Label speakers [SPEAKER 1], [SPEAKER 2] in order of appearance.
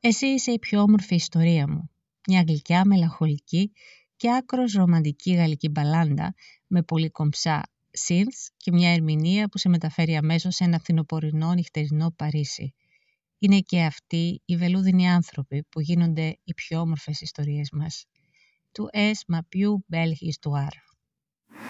[SPEAKER 1] Εσύ είσαι η πιο όμορφη ιστορία μου. Μια γλυκιά, μελαγχολική και άκρως ρομαντική γαλλική μπαλάντα με πολύ κομψά synths και μια ερμηνεία που σε μεταφέρει αμέσως σε ένα φθινοπορεινό νυχτερινό Παρίσι. Είναι και αυτοί οι βελούδινοι άνθρωποι που γίνονται οι πιο όμορφες ιστορίες μας. Tu es ma plus belle histoire.